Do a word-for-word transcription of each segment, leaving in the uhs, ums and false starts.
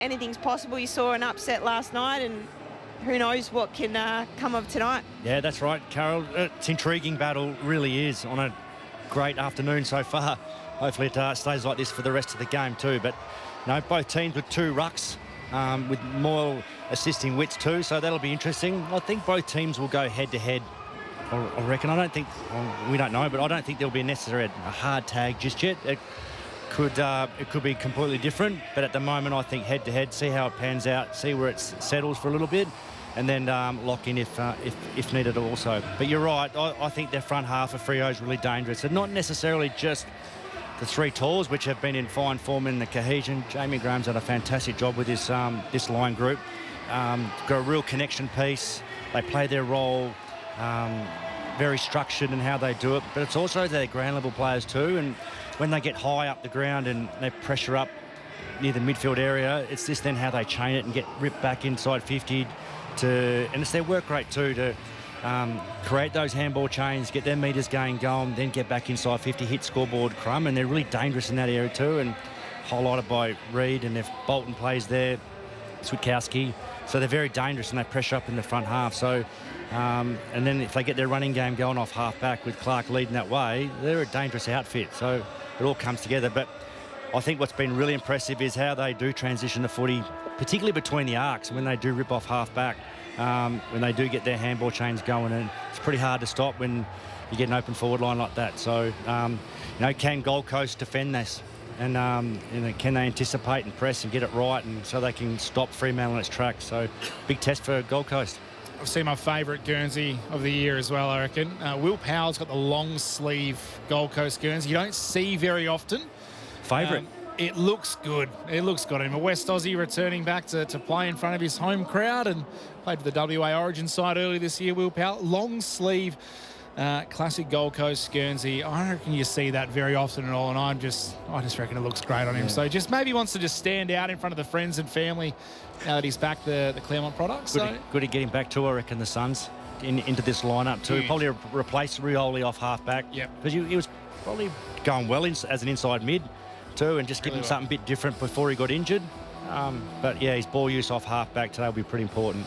anything's possible. You saw an upset last night, and who knows what can uh, come of tonight. Yeah, that's right, Carol. It's an intriguing battle, really is, on a great afternoon so far. Hopefully it uh, stays like this for the rest of the game too. But, you know, both teams with two rucks, um, with more assisting wits too, so that'll be interesting. I think both teams will go head-to-head, I I reckon. I don't think, well, we don't know, but I don't think there'll be necessarily a hard tag just yet. It could, uh, it could be completely different, but at the moment I think head-to-head, see how it pans out, see where it settles for a little bit, and then um, lock in if, uh, if if needed also. But you're right, I, I think their front half of Freo is really dangerous. And not necessarily just the three talls, which have been in fine form in the cohesion. Jamie Graham's done a fantastic job with this, um, this line group. Um, got a real connection piece. They play their role, um, very structured in how they do it. But it's also their ground level players too. And when they get high up the ground and they pressure up near the midfield area, it's just then how they chain it and get ripped back inside fifty. To, and it's their work rate too to um, create those handball chains, get their metres going, going, then get back inside fifty, hit scoreboard crumb, and they're really dangerous in that area too, and highlighted by Reid, and if Bolton plays there, Switkowski, so they're very dangerous and they pressure up in the front half. So, um, and then if they get their running game going off half back with Clark leading that way, they're a dangerous outfit. So it all comes together. But I think what's been really impressive is how they do transition the footy, particularly between the arcs when they do rip off half back, um, when they do get their handball chains going, and it's pretty hard to stop when you get an open forward line like that. So, um, you know, can Gold Coast defend this? And um, you know, can they anticipate and press and get it right, and so they can stop Fremantle on its track? So, big test for Gold Coast. I've seen my favourite Guernsey of the year as well, I reckon. Uh, Will Powell's got the long sleeve Gold Coast Guernsey. You don't see very often. Favourite. Um, it looks good. It looks good. I'm a West Aussie returning back to, to play in front of his home crowd, and played for the W A Origin side earlier this year, Will Powell. Long sleeve, uh, classic Gold Coast Guernsey. I reckon you see that very often and all, and I'm just, I just reckon it looks great on him. Yeah. So just maybe wants to just stand out in front of the friends and family now that he's back the, the Claremont products. Good, So to, good to get him back too, I reckon, the Suns in, into this lineup too. Huge. Probably re- replace Rioli off half back. Yep. Because he, he was probably going well in, as an inside mid too, and just give Really him well. something a bit different before he got injured. Um, but yeah, his ball use off half back today will be pretty important.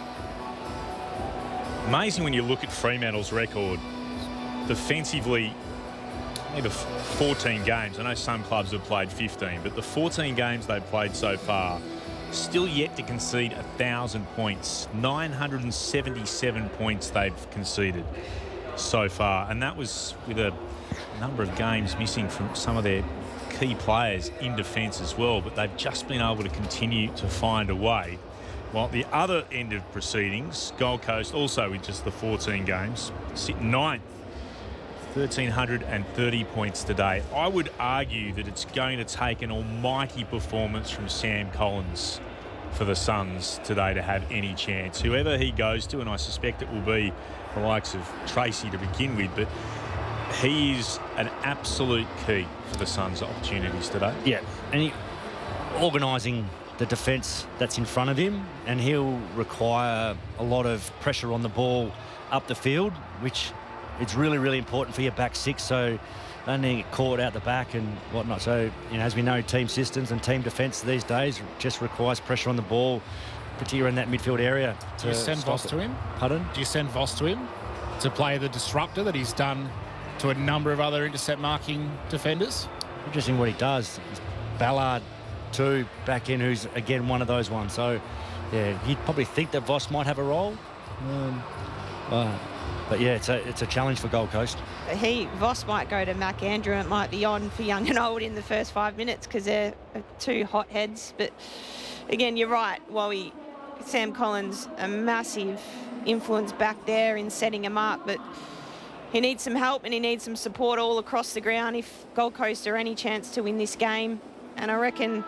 Amazing when you look at Fremantle's record defensively. Maybe fourteen games. I know some clubs have played fifteen, but the fourteen games they've played so far, still yet to concede a thousand points. nine hundred seventy-seven points they've conceded so far, and that was with a number of games missing from some of their key players in defence as well. But they've just been able to continue to find a way. While at the other end of proceedings, Gold Coast also with just the fourteen games sit ninth. one thousand three hundred thirty points today. I would argue that it's going to take an almighty performance from Sam Collins for the Suns today to have any chance. Whoever he goes to, and I suspect it will be the likes of Tracy to begin with, but he is an absolute key for the Suns' opportunities today. Yeah, and he organising the defence that's in front of him, and he'll require a lot of pressure on the ball up the field, which it's really, really important for your back six, so don't need to get caught out the back and whatnot. So, you know, as we know, team systems and team defence these days just requires pressure on the ball, particularly in that midfield area. do you send Voss to him? Pardon? Do you send Voss to him to play the disruptor that he's done to a number of other intercept marking defenders? Interesting what he does. Ballard too, back in, who's again one of those ones. So, yeah, you'd probably think that Voss might have a role. Um, uh, but yeah, it's a it's a challenge for Gold Coast. He Voss might go to Mac Andrew. It might be on for young and old in the first five minutes because they're two hot heads. But again, you're right. While we Sam Collins a massive influence back there in setting him up, but he needs some help and he needs some support all across the ground if Gold Coast are any chance to win this game. And I reckon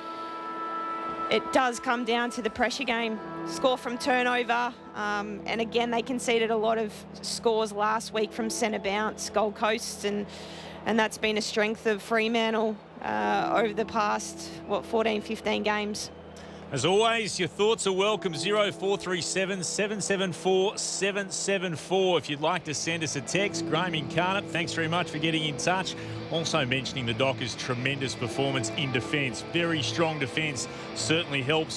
it does come down to the pressure game. Score from turnover. Um, and again, they conceded a lot of scores last week from centre bounce, Gold Coast, and and that's been a strength of Fremantle uh, over the past, what, fourteen, fifteen games. As always, your thoughts are welcome. zero four three seven, seven seven four, seven seven four. If you'd like to send us a text, Graham Incarnate, thanks very much for getting in touch. Also mentioning the Dockers' tremendous performance in defence. Very strong defence certainly helps.